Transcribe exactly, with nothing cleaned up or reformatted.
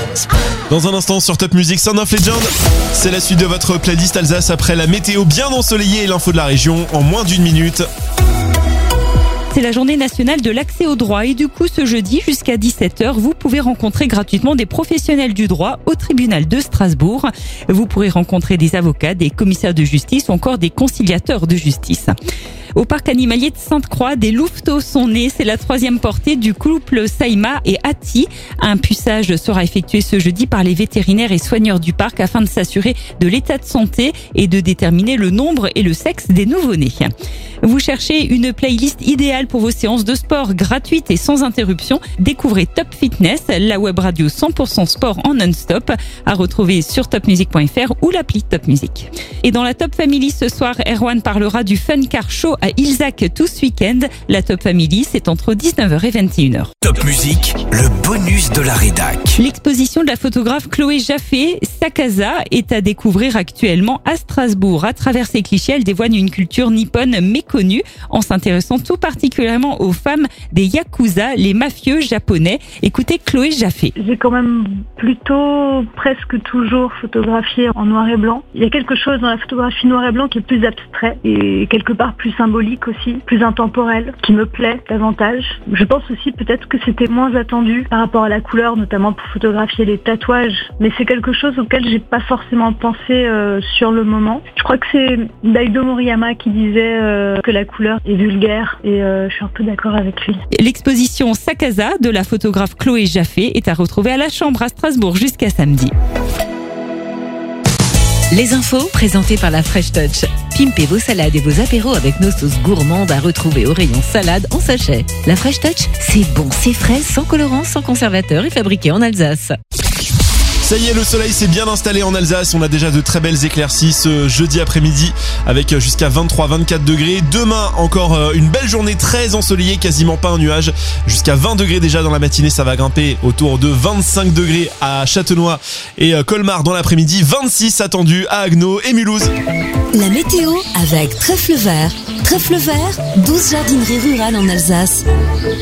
Dans un instant sur Top Music, Sound of Legend, c'est la suite de votre playlist Alsace après la météo bien ensoleillée et l'info de la région en moins d'une minute. C'est la journée nationale de l'accès au droit et du coup ce jeudi jusqu'à dix-sept heures, vous pouvez rencontrer gratuitement des professionnels du droit au tribunal de Strasbourg. Vous pourrez rencontrer des avocats, des commissaires de justice ou encore des conciliateurs de justice. Au parc animalier de Sainte-Croix, des louveteaux sont nés. C'est la troisième portée du couple Saïma et Hati. Un puçage sera effectué ce jeudi par les vétérinaires et soigneurs du parc afin de s'assurer de l'état de santé et de déterminer le nombre et le sexe des nouveau-nés. Vous cherchez une playlist idéale pour vos séances de sport gratuites et sans interruption. Découvrez Top Fitness, la web radio cent pour cent sport en non-stop, à retrouver sur top music point f r ou l'appli Top Music. Et dans la Top Family ce soir, Erwan parlera du Fun Car Show à Ilzac tout ce week-end. La Top Family, c'est entre dix-neuf heures et vingt et une heures. Top Music, le bonus de la rédac. L'exposition de la photographe Chloé Jaffé, Sakaza, est à découvrir actuellement à Strasbourg. À travers ses clichés, elle dévoile une culture nippone méconnue en s'intéressant tout particulièrement aux femmes des Yakuza, les mafieux japonais. Écoutez Chloé Jaffé. J'ai quand même plutôt presque toujours photographié en noir et blanc. Il y a quelque chose dans la photographie noir et blanc qui est plus abstrait et quelque part plus symbolique aussi, plus intemporel, qui me plaît davantage. Je pense aussi peut-être que c'était moins attendu par rapport à la couleur, notamment pour photographier les tatouages, mais c'est quelque chose auquel j'ai pas forcément pensé euh, sur le moment. Je crois que c'est Daido Moriyama qui disait euh, que la couleur est vulgaire et euh, je suis un peu d'accord avec lui. L'exposition Sakaza de la photographe Chloé Jaffé est à retrouver à la Chambre à Strasbourg jusqu'à samedi. Les infos présentées par la Fresh Touch. Pimpez vos salades et vos apéros avec nos sauces gourmandes à retrouver au rayon salade en sachet. La Fresh Touch, c'est bon, c'est frais, sans colorant, sans conservateur et fabriqué en Alsace. Ça y est, le soleil s'est bien installé en Alsace. On a déjà de très belles éclaircies ce jeudi après-midi avec jusqu'à vingt-trois à vingt-quatre degrés. Demain, encore une belle journée très ensoleillée, quasiment pas un nuage. Jusqu'à vingt degrés déjà dans la matinée, ça va grimper autour de vingt-cinq degrés à Châtenois et Colmar dans l'après-midi. vingt-six attendus à Haguenau et Mulhouse. La météo avec Trèfle Vert. Trèfle Vert, douze jardineries rurales en Alsace.